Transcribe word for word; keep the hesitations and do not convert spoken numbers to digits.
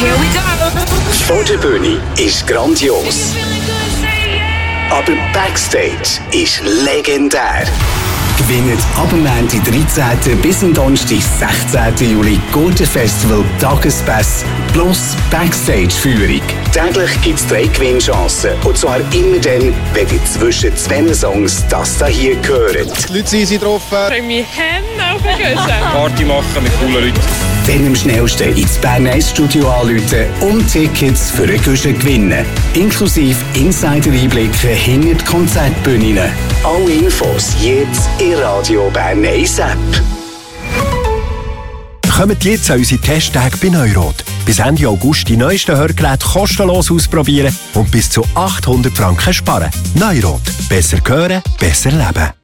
Here we go! Vor der Bühne ist grandios. Aber Backstage ist legendär. Gewinnt ab dem Montag dreizehnten bis am Donnerstag sechzehnten Juli Gurten Festival Tagespass plus Backstage-Führung. Täglich gibt es drei Gewinnchancen. Und zwar immer dann, wenn ihr zwischen zwei Songs das da hier hört. Die Leute sind drauf. Ich freue mich Hände auf den Küssen. Party machen mit coolen Leuten. Dann am schnellsten ins Bern eins Studio anrufen und Tickets für einen Küssen gewinnen. Inklusive Insider-Einblicke hinter die Konzertbühnen. Alle Infos jetzt in Radio Bern eins App. Kommt jetzt an unsere Testtage bei Neurot. Bis Ende August die neuesten Hörgeräte kostenlos ausprobieren und bis zu achthundert Franken sparen. Neurot. Besser hören, besser leben.